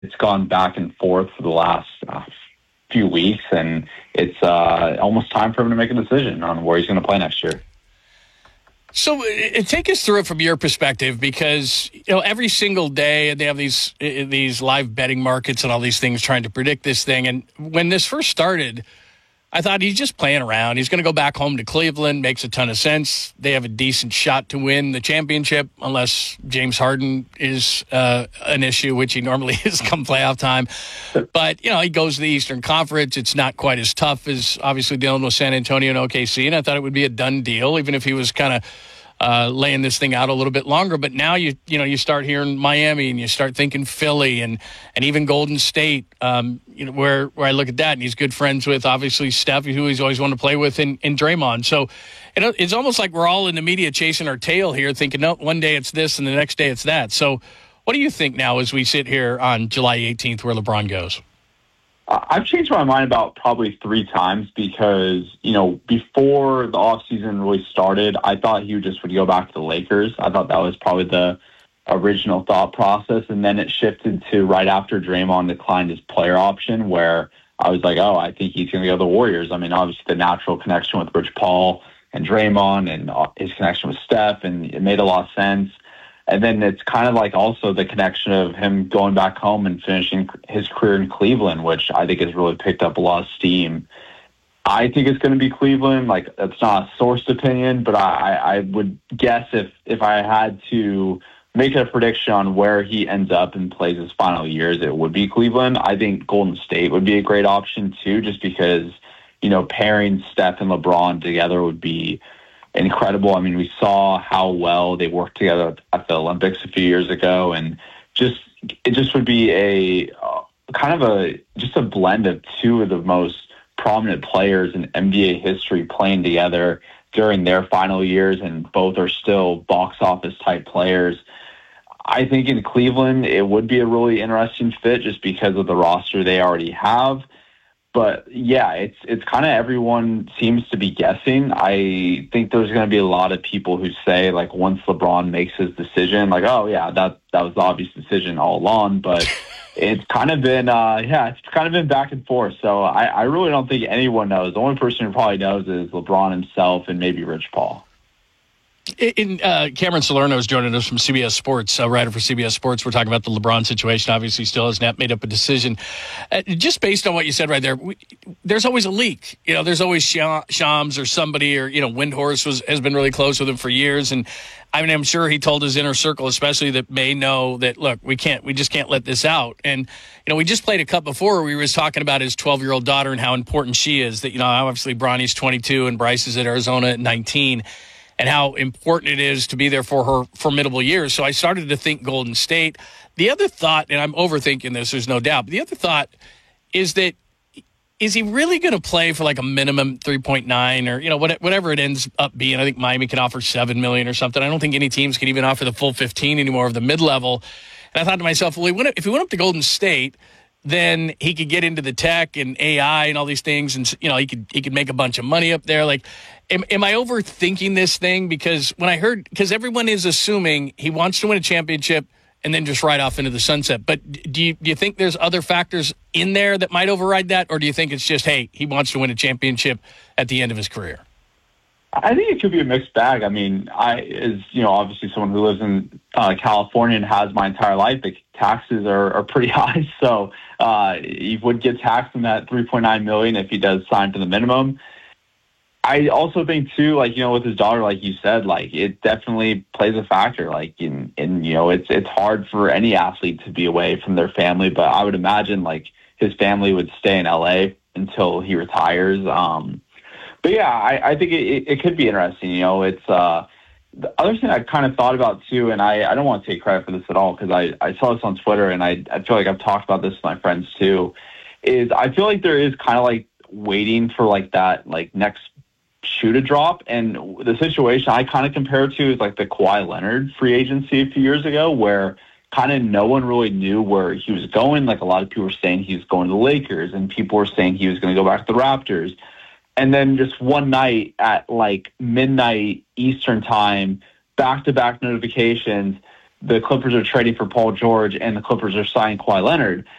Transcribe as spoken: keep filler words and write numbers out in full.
it's gone back and forth for the last uh, few weeks, and it's uh, almost time for him to make a decision on where he's going to play next year. So uh, take us through it from your perspective, because you know every single day they have these uh, these live betting markets and all these things trying to predict this thing. And when this first started, I thought he's just playing around. He's going to go back home to Cleveland. Makes a ton of sense. They have a decent shot to win the championship, unless James Harden is uh, an issue, which he normally is come playoff time. But, you know, he goes to the Eastern Conference. It's not quite as tough as obviously dealing with San Antonio and O K C. And I thought it would be a done deal, even if he was kind of uh, laying this thing out a little bit longer. But now, you you know, you start hearing Miami and you start thinking Philly and, and even Golden State, um, you know, where, where I look at that, and he's good friends with, obviously, Steph, who he's always wanted to play with, and, and Draymond. So it, it's almost like we're all in the media chasing our tail here, thinking, no, one day it's this and the next day it's that. So what do you think now as we sit here on July eighteenth where LeBron goes? I've changed my mind about probably three times because, you know, before the offseason really started, I thought he just would go back to the Lakers. I thought that was probably the original thought process. And then it shifted to right after Draymond declined his player option, where I was like, oh, I think he's going to go to the Warriors. I mean, obviously the natural connection with Rich Paul and Draymond and his connection with Steph, and it made a lot of sense. And then it's kind of like also the connection of him going back home and finishing his career in Cleveland, which I think has really picked up a lot of steam. I think it's going to be Cleveland. Like, that's not a sourced opinion, but I, I would guess if, if I had to make a prediction on where he ends up and plays his final years, it would be Cleveland. I think Golden State would be a great option too, just because, you know, pairing Steph and LeBron together would be incredible. I mean, we saw how well they worked together at the Olympics a few years ago, and just it just would be a uh, kind of a just a blend of two of the most prominent players in N B A history playing together during their final years, and both are still box office type players. I think in Cleveland it would be a really interesting fit just because of the roster they already have. But yeah, it's it's kind of everyone seems to be guessing. I think there's going to be a lot of people who say, like, once LeBron makes his decision, like, oh yeah, that that was the obvious decision all along. But it's kind of been, uh, yeah, it's kind of been back and forth. So I, I really don't think anyone knows. The only person who probably knows is LeBron himself and maybe Rich Paul. In, uh, Cameron Salerno is joining us from C B S Sports, a writer for C B S Sports. We're talking about the LeBron situation. Obviously, still has not made up a decision. Uh, just based on what you said right there, we, there's always a leak. You know, there's always Shams or somebody, or, you know, Windhorst was, has been really close with him for years. And I mean, I'm sure he told his inner circle, especially that may know that, look, we can't, we just can't let this out. And, you know, we just played a cut before where we was talking about his twelve-year-old daughter and how important she is. That, you know, obviously Bronny's twenty-two and Bryce is at Arizona at nineteen. And how important it is to be there for her formidable years. So I started to think Golden State. The other thought, and I'm overthinking this, there's no doubt, but the other thought is that, is he really going to play for like a minimum three point nine or, you know, whatever it ends up being? I think Miami can offer seven million dollars or something. I don't think any teams can even offer the full fifteen anymore of the mid-level. And I thought to myself, well, he went, if he went up to Golden State, then he could get into the tech and A I and all these things, and, you know, he could he could make a bunch of money up there. Like, am, am I overthinking this thing? Because when I heard, because everyone is assuming he wants to win a championship and then just ride off into the sunset. But do you do you think there's other factors in there that might override that, or do you think it's just, hey, he wants to win a championship at the end of his career? I think it could be a mixed bag. I mean, I is you know obviously someone who lives in uh, California and has my entire life. The taxes are, are pretty high, so uh, he would get taxed on that three point nine million if he does sign for the minimum. I also think too, like you know, with his daughter, like you said, like it definitely plays a factor. Like in, in you know, it's it's hard for any athlete to be away from their family, but I would imagine like his family would stay in L A until he retires. Um, But yeah, I, I think it, it could be interesting. You know, it's uh, the other thing I kind of thought about too, and I, I don't want to take credit for this at all because I, I saw this on Twitter and I, I feel like I've talked about this with my friends too, is I feel like there is kind of like waiting for like that like next shoe to drop. And the situation I kind of compare it to is like the Kawhi Leonard free agency a few years ago where kind of no one really knew where he was going. Like a lot of people were saying he was going to the Lakers and people were saying he was going to go back to the Raptors. And then just one night at like midnight Eastern time, back-to-back notifications, the Clippers are trading for Paul George and the Clippers are signing Kawhi Leonard.